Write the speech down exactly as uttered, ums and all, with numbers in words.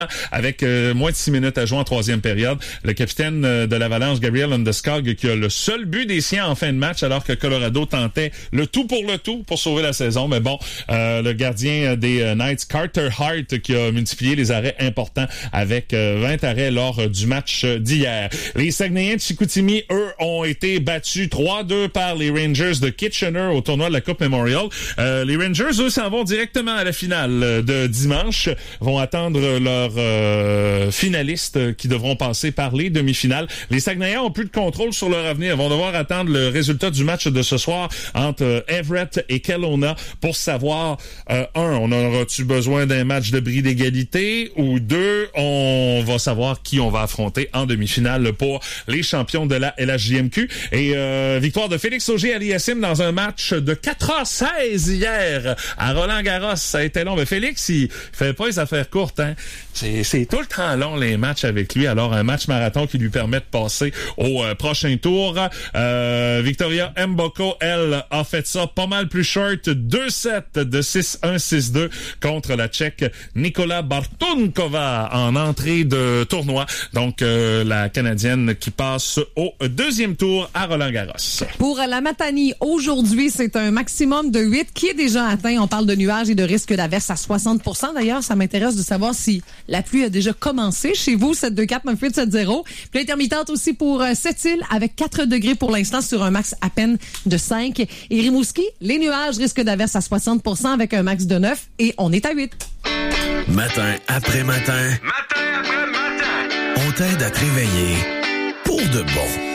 avec euh, moins de six minutes à jouer en troisième période. Le capitaine euh, de l'Avalanche, Gabriel Landeskog, qui a le seul but des siens en fin de match, alors que Colorado tentait le tout pour le tout pour sauver la saison. Mais bon, euh, le gardien des euh, Knights, Carter Hart, qui a multiplié les arrêts importants avec euh, vingt arrêts lors euh, du match euh, d'hier. Les Saguenayens de Chicoutimi, eux, ont été battus trois deux par les Rangers de Kitchener au tournoi de la Coupe Memorial. Euh, les Rangers, eux, s'en vont directement à la finale de dimanche, vont attendre leur Euh, finalistes qui devront passer par les demi-finales. Les Saguenayens ont plus de contrôle sur leur avenir. Ils vont devoir attendre le résultat du match de ce soir entre euh, Everett et Kelowna pour savoir, euh, un, on aura-tu besoin d'un match de bris d'égalité, ou deux, on va savoir qui on va affronter en demi-finale pour les champions de la L H J M Q. Et euh, victoire de Félix Auger-Aliassime dans un match de quatre heures seize hier à Roland-Garros. Ça a été long, mais Félix, il fait pas les affaires courtes, hein. C'est, c'est tout le temps long, les matchs avec lui. Alors, un match marathon qui lui permet de passer au euh, prochain tour. Euh, Victoria Mboko, elle, a fait ça pas mal plus short. deux sept de six un six deux contre la Tchèque Nikola Bartunkova en entrée de tournoi. Donc, euh, la Canadienne qui passe au deuxième tour à Roland-Garros. Pour la Matanie, aujourd'hui, c'est un maximum de huit qui est déjà atteint. On parle de nuages et de risque d'averse à soixante pour cent. D'ailleurs, ça m'intéresse de savoir si la pluie a déjà commencé chez vous, sept deux quatre neuf huit sept zéro. Pluie intermittente aussi pour euh, Sept-Îles avec quatre degrés pour l'instant sur un max à peine de cinq. Et Rimouski, les nuages risquent d'averse à soixante pour cent avec un max de neuf et on est à huit. Matin après matin. Matin après matin. On t'aide à te réveiller pour de bon.